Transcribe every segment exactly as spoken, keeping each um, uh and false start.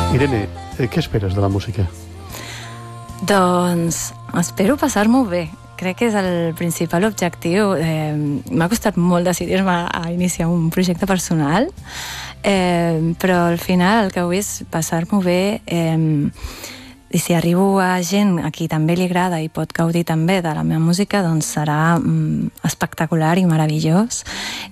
Irene, què esperes de la música? Doncs espero passar-m'ho bé. Crec que és el principal objectiu. Eh, M'ha costat molt decidir-me a iniciar un projecte personal, eh, però al final el que vull és passar-m'ho bé, eh, i si arribo a gent a qui també li agrada i pot gaudir també de la meva música, doncs serà mm, espectacular i meravellós.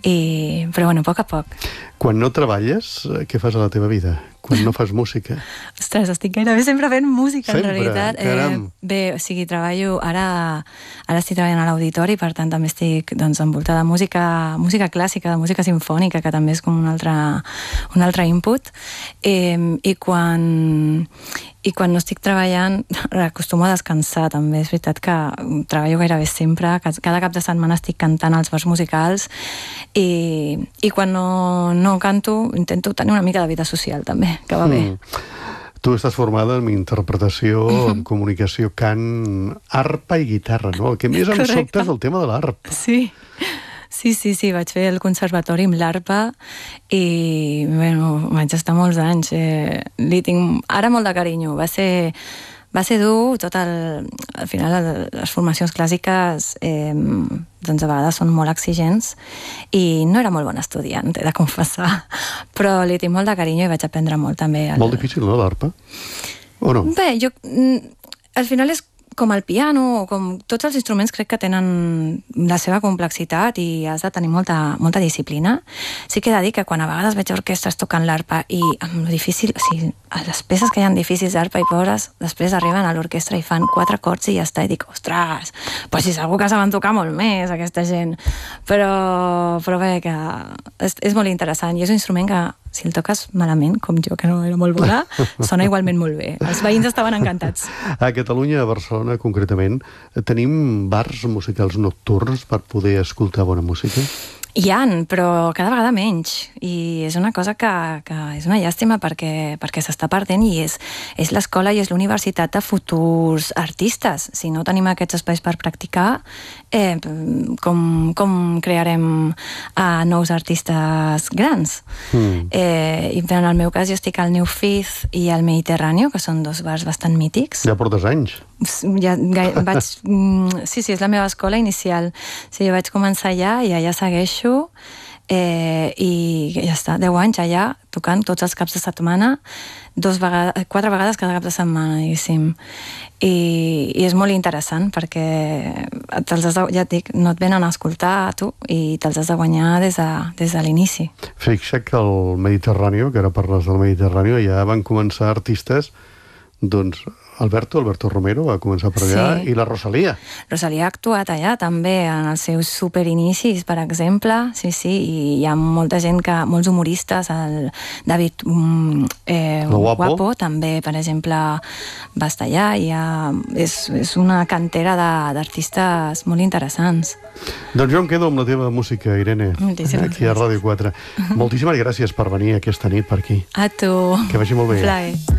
I, però bueno, a poc a poc. Quan no treballes, què fas a la teva vida? Quan no fas música? Ostres, estic gairebé sempre fent música, sempre, en realitat. Caram. Eh, bé, o sigui, treballo... Ara, ara estic treballant a l'auditori, per tant també estic doncs, envoltada de música, música clàssica, de música simfònica, que també és com un altre, un altre input. Eh, I quan... I quan no estic treballant, acostumo a descansar, també. És veritat que treballo gairebé sempre, que cada cap de setmana estic cantant els bars musicals, i, i quan no, no canto, intento tenir una mica de vida social, també, que va bé. Mm. Tu estàs formada en interpretació, uh-huh. en comunicació, cant, arpa i guitarra, no? El que més em sobta és el tema de l'arpa. Sí. Sí, sí, sí, vaig fer el conservatori amb l'arpa i, bueno, vaig estar molts anys. Eh, li tinc ara molt de carinyo. Va ser, va ser dur, tot el... Al final, les formacions clàssiques, eh, doncs a vegades són molt exigents i no era molt bon estudiant, he de confessar, però li tinc molt de carinyo i vaig aprendre molt també. El... Molt difícil, no, l'arpa? O no? Bé, jo... Al final és com el piano, o com tots els instruments, crec que tenen la seva complexitat i has de tenir molta, molta disciplina. Sí que he de dir que quan a vegades veig orquestres tocant l'arpa i amb lo difícil, o sigui, les peces que hi ha difícils d'arpa i pobres, després arriben a l'orquestra i fan quatre acords i ja està, i dic, ostres, però si segur que saben tocar molt més aquesta gent. Però, però bé, que és, és molt interessant i és un instrument que si el toques malament, com jo, que no era molt bona, sona igualment molt bé. Els veïns estaven encantats. A Catalunya, a Barcelona, concretament, tenim bars musicals nocturns per poder escoltar bona música? Hi ha, però cada vegada menys. I és una cosa que, que és una llàstima perquè, perquè s'està perdent i és, és l'escola i és l'universitat de futurs artistes. Si no tenim aquests espais per practicar, eh, com, com crearem eh, nous artistes grans? Mm. Eh, I en el meu cas jo estic al New Fifth i al Mediterráneo, que són dos bars bastant mítics. Ja portes anys. Ja, vaig, sí, sí, és la meva escola inicial. Sí, jo vaig començar allà i allà segueixo eh, i ja està, deu anys allà tocant tots els caps de setmana, dos vegades, quatre vegades cada cap de setmana, diguéssim. I, i és molt interessant perquè te'ls has de, ja et dic, no et venen a escoltar a tu i te'ls has de guanyar des de, des de l'inici. Fixa que el Mediterrani, que ara parles del Mediterrani, ja van començar artistes, doncs Alberto, Alberto Romero va començar per allà, sí. I la Rosalía. Rosalía ha actuat allà també en els seus superinicis, per exemple, sí, sí, i hi ha molta gent que, molts humoristes, el David eh, Guapo. Guapo també, per exemple, va estar allà i ha, és, és una cantera d'artistes molt interessants. Doncs jo em quedo amb la teva música, Irene, moltíssimes aquí a Ràdio quatre. Moltíssimes gràcies per venir aquesta nit per aquí. A tu. Que vagi molt bé. Plaer.